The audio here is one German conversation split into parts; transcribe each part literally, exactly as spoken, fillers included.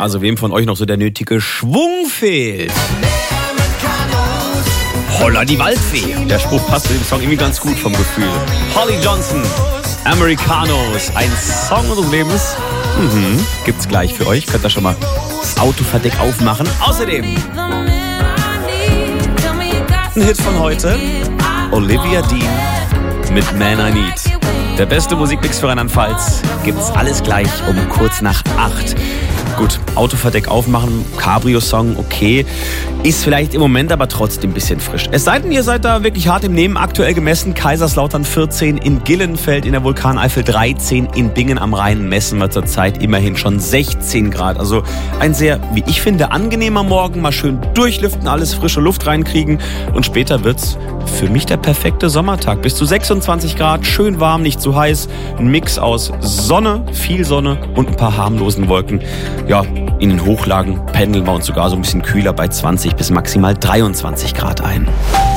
Also wem von euch noch so der nötige Schwung fehlt? Holla die Waldfee. Der Spruch passt zu dem Song irgendwie ganz gut vom Gefühl. Holly Johnson, Americanos, ein Song unseres Lebens. Mhm. Gibt's gleich für euch. Könnt ihr schon mal das Autoverdeck aufmachen. Außerdem ein Hit von heute. Olivia Dean mit Man I Need. Der beste Musikmix für Rheinland-Pfalz gibt's alles gleich um kurz nach acht. Gut, Autoverdeck aufmachen, Cabrio-Song, okay. Ist vielleicht im Moment aber trotzdem ein bisschen frisch. Es sei denn, ihr seid da wirklich hart im Nehmen. Aktuell gemessen Kaiserslautern vierzehn, in Gillenfeld in der Vulkaneifel dreizehn, in Bingen am Rhein messen wir zurzeit immerhin schon sechzehn Grad. Also ein sehr, wie ich finde, angenehmer Morgen. Mal schön durchlüften, alles frische Luft reinkriegen. Und später wird's für mich der perfekte Sommertag. Bis zu sechsundzwanzig Grad, schön warm, nicht zu heiß. Ein Mix aus Sonne, viel Sonne und ein paar harmlosen Wolken. Ja, in den Hochlagen pendeln wir uns sogar so ein bisschen kühler bei zwanzig bis maximal dreiundzwanzig Grad ein.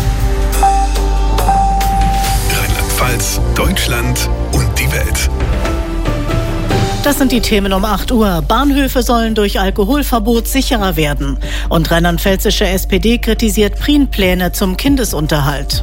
Rheinland-Pfalz, Deutschland und die Welt. Das sind die Themen um acht Uhr. Bahnhöfe sollen durch Alkoholverbot sicherer werden. Und rheinland-pfälzische S P D kritisiert Prien-Pläne zum Kindesunterhalt.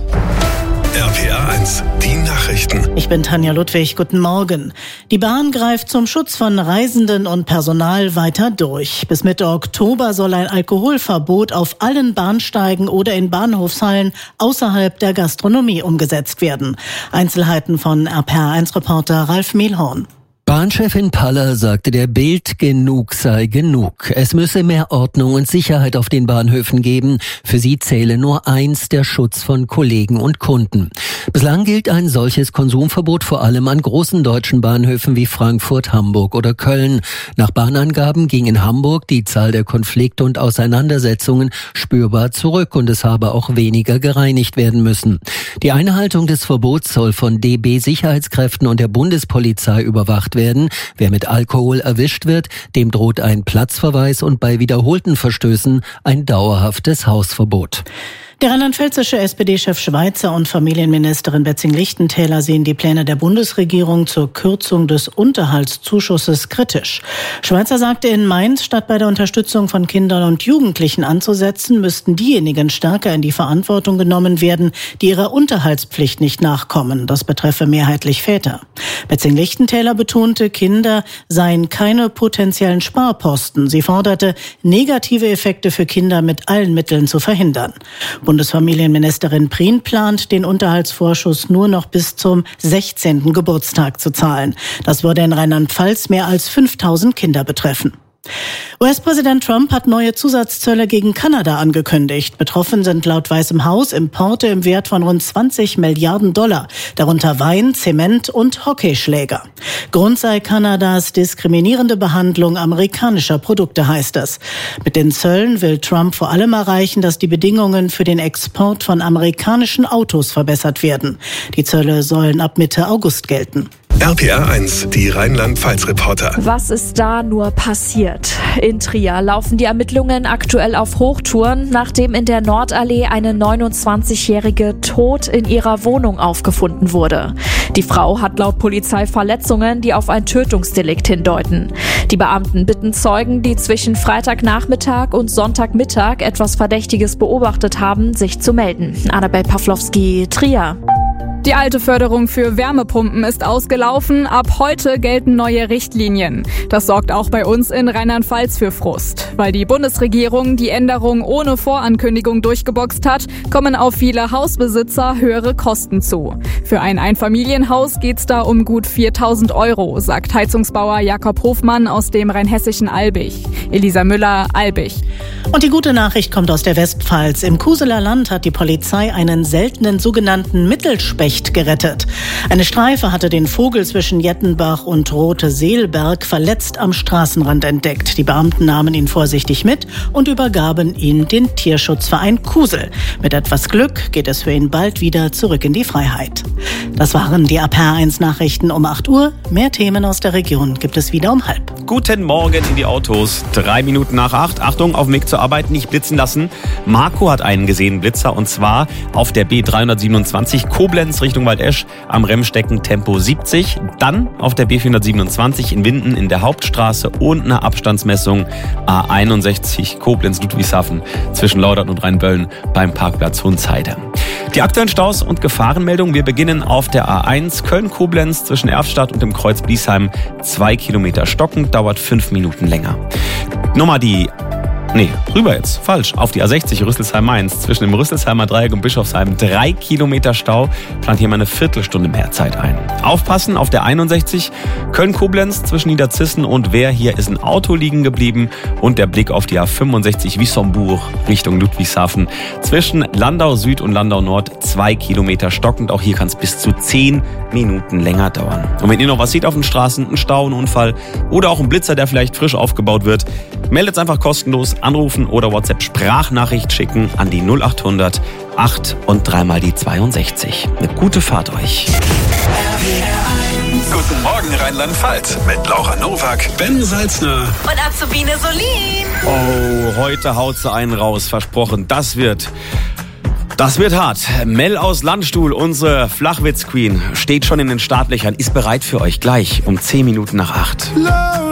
R P R eins, die Nachrichten. Ich bin Tanja Ludwig, guten Morgen. Die Bahn greift zum Schutz von Reisenden und Personal weiter durch. Bis Mitte Oktober soll ein Alkoholverbot auf allen Bahnsteigen oder in Bahnhofshallen außerhalb der Gastronomie umgesetzt werden. Einzelheiten von R P R eins Reporter Ralf Mehlhorn. Bahnchefin Paller sagte der Bild, genug sei genug. Es müsse mehr Ordnung und Sicherheit auf den Bahnhöfen geben. Für sie zähle nur eins, der Schutz von Kollegen und Kunden. Bislang gilt ein solches Konsumverbot vor allem an großen deutschen Bahnhöfen wie Frankfurt, Hamburg oder Köln. Nach Bahnangaben ging in Hamburg die Zahl der Konflikte und Auseinandersetzungen spürbar zurück und es habe auch weniger gereinigt werden müssen. Die Einhaltung des Verbots soll von D B-Sicherheitskräften und der Bundespolizei überwacht werden. Wer mit Alkohol erwischt wird, dem droht ein Platzverweis und bei wiederholten Verstößen ein dauerhaftes Hausverbot. Der rheinland-pfälzische S P D-Chef Schweitzer und Familienministerin Betzing-Lichtentäler sehen die Pläne der Bundesregierung zur Kürzung des Unterhaltszuschusses kritisch. Schweitzer sagte in Mainz, statt bei der Unterstützung von Kindern und Jugendlichen anzusetzen, müssten diejenigen stärker in die Verantwortung genommen werden, die ihrer Unterhaltspflicht nicht nachkommen. Das betreffe mehrheitlich Väter. Betzing-Lichtentäler betonte, Kinder seien keine potenziellen Sparposten. Sie forderte, negative Effekte für Kinder mit allen Mitteln zu verhindern. Bundesfamilienministerin Prien plant, den Unterhaltsvorschuss nur noch bis zum sechzehnten Geburtstag zu zahlen. Das würde in Rheinland-Pfalz mehr als fünftausend Kinder betreffen. U S-Präsident Trump hat neue Zusatzzölle gegen Kanada angekündigt. Betroffen sind laut Weißem Haus Importe im Wert von rund zwanzig Milliarden Dollar, darunter Wein, Zement und Hockeyschläger. Grund sei Kanadas diskriminierende Behandlung amerikanischer Produkte, heißt es. Mit den Zöllen will Trump vor allem erreichen, dass die Bedingungen für den Export von amerikanischen Autos verbessert werden. Die Zölle sollen ab Mitte August gelten. R P R eins, die Rheinland-Pfalz-Reporter. Was ist da nur passiert? In Trier laufen die Ermittlungen aktuell auf Hochtouren, nachdem in der Nordallee eine neunundzwanzigjährige tot in ihrer Wohnung aufgefunden wurde. Die Frau hat laut Polizei Verletzungen, die auf ein Tötungsdelikt hindeuten. Die Beamten bitten Zeugen, die zwischen Freitagnachmittag und Sonntagmittag etwas Verdächtiges beobachtet haben, sich zu melden. Annabel Pawlowski, Trier. Die alte Förderung für Wärmepumpen ist ausgelaufen. Ab heute gelten neue Richtlinien. Das sorgt auch bei uns in Rheinland-Pfalz für Frust. Weil die Bundesregierung die Änderung ohne Vorankündigung durchgeboxt hat, kommen auf viele Hausbesitzer höhere Kosten zu. Für ein Einfamilienhaus geht's da um gut viertausend Euro, sagt Heizungsbauer Jakob Hofmann aus dem rheinhessischen Albig. Elisa Müller, Albig. Und die gute Nachricht kommt aus der Westpfalz. Im Kuseler Land hat die Polizei einen seltenen sogenannten Mittelspecht gerettet. Eine Streife hatte den Vogel zwischen Jettenbach und Rote Seelberg verletzt am Straßenrand entdeckt. Die Beamten nahmen ihn vorsichtig mit und übergaben ihn den Tierschutzverein Kusel. Mit etwas Glück geht es für ihn bald wieder zurück in die Freiheit. Das waren die R P R eins Nachrichten um acht Uhr. Mehr Themen aus der Region gibt es wieder um halb. Guten Morgen in die Autos. Drei Minuten nach acht. Achtung, auf dem Weg zur Arbeit nicht blitzen lassen. Marco hat einen gesehen, Blitzer, und zwar auf der B dreihundertsiebenundzwanzig Koblenz Richtung Waldesch am Remmstecken Tempo siebzig. Dann auf der B vierhundertsiebenundzwanzig in Winden in der Hauptstraße und eine Abstandsmessung A einundsechzig Koblenz-Ludwigshafen zwischen Laudern und Rheinböllen beim Parkplatz Hunsheide. Die aktuellen Staus und Gefahrenmeldungen. Wir beginnen auf der A eins Köln-Koblenz zwischen Erftstadt und dem Kreuz Bliesheim. Zwei Kilometer stockend, dauert fünf Minuten länger. Nochmal die... Nee, rüber jetzt. Falsch. Auf die A sechzig Rüsselsheim-Mainz zwischen dem Rüsselsheimer Dreieck und Bischofsheim. Drei Kilometer Stau. Plant hier mal eine Viertelstunde mehr Zeit ein. Aufpassen auf der einundsechzig Köln-Koblenz zwischen Niederzissen und Wehr. Hier ist ein Auto liegen geblieben. Und der Blick auf die A fünfundsechzig Wissembourg Richtung Ludwigshafen. Zwischen Landau Süd und Landau Nord. Zwei Kilometer stockend. Auch hier kann es bis zu zehn Minuten länger dauern. Und wenn ihr noch was seht auf den Straßen, einen Stau, einen Unfall oder auch einen Blitzer, der vielleicht frisch aufgebaut wird, meldet es einfach kostenlos. Anrufen oder WhatsApp-Sprachnachricht schicken an die null achthundert acht und dreimal die zweiundsechzig. Eine gute Fahrt euch. Guten Morgen Rheinland-Pfalz mit Laura Nowak, Ben Salzner und Azubine Solin. Oh, heute haut sie einen raus, versprochen. Das wird... Das wird hart. Mel aus Landstuhl, unsere Flachwitz-Queen, steht schon in den Startlöchern, ist bereit für euch gleich um zehn Minuten nach acht.